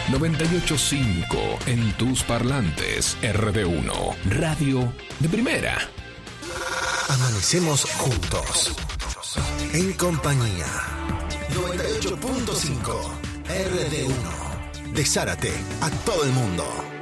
98.5 en tus parlantes. RD1, radio de primera. Amanecemos juntos, en compañía. 98.5 RD1, de Zárate a todo el mundo.